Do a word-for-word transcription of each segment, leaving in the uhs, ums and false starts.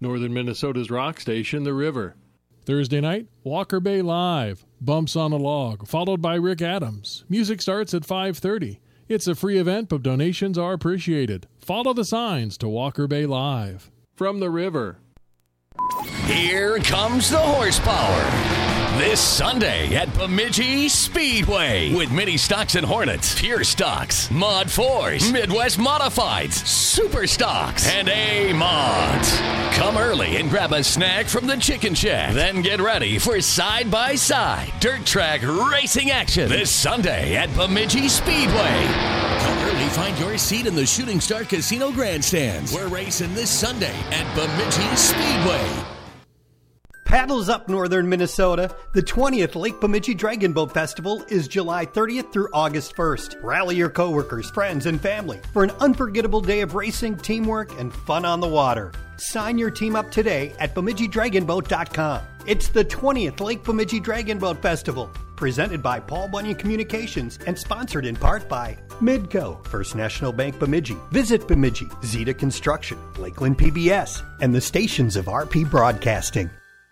Northern Minnesota's rock station, The River. Thursday night, Walker Bay Live, Bumps on a Log, followed by Rick Adams. Music starts at five thirty. It's a free event, but donations are appreciated. Follow the signs to Walker Bay Live. From The River. Here comes the horsepower. This Sunday at Bemidji Speedway with Mini Stocks and Hornets, Pure Stocks, Mod fours, Midwest Modifieds, Super Stocks, and A-Mods. Come early and grab a snack from the Chicken Shack. Then get ready for side-by-side dirt track racing action this Sunday at Bemidji Speedway. Come early, find your seat in the Shooting Star Casino grandstands. We're racing this Sunday at Bemidji Speedway. Paddles up Northern Minnesota. The twentieth Lake Bemidji Dragon Boat Festival is July thirtieth through August first. Rally your coworkers, friends, and family for an unforgettable day of racing, teamwork, and fun on the water. Sign your team up today at Bemidji Dragon Boat dot com. It's the twentieth Lake Bemidji Dragon Boat Festival, presented by Paul Bunyan Communications and sponsored in part by Midco, First National Bank Bemidji, Visit Bemidji, Zeta Construction, Lakeland P B S, and the stations of R P Broadcasting.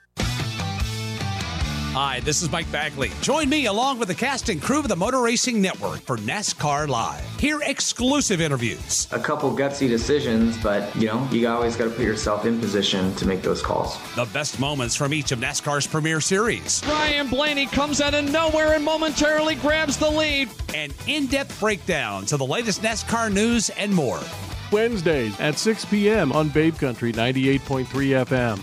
Hi, this is Mike Bagley. Join me along with the cast and crew of the Motor Racing Network for NASCAR Live. Hear exclusive interviews. A couple gutsy decisions, but, you know, you always got to put yourself in position to make those calls. The best moments from each of NASCAR's premier series. Ryan Blaney comes out of nowhere and momentarily grabs the lead. And in-depth breakdowns of the latest NASCAR news and more. Wednesdays at six p.m. on Babe Country ninety-eight point three F M.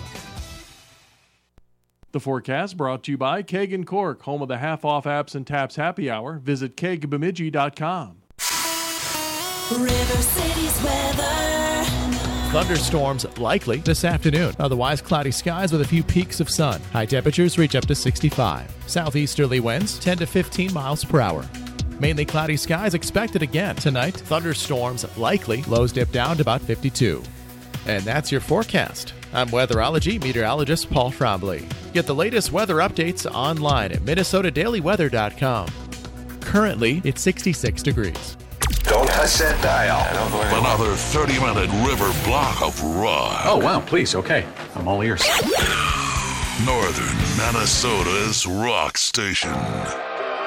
The forecast brought to you by Keg and Cork, home of the half-off Apps and Taps happy hour. Visit keg bemidji dot com. River City's weather. Thunderstorms likely this afternoon. Otherwise, cloudy skies with a few peaks of sun. High temperatures reach up to sixty-five. Southeasterly winds ten to fifteen miles per hour. Mainly cloudy skies expected again tonight. Thunderstorms likely. Lows dip down to about fifty-two. And that's your forecast. I'm weatherology meteorologist Paul Frombley. Get the latest weather updates online at minnesota daily weather dot com. Currently, it's sixty-six degrees. Don't touch that dial. Another thirty-minute river block of rock. Oh, wow, please, okay. I'm all ears. Northern Minnesota's rock station.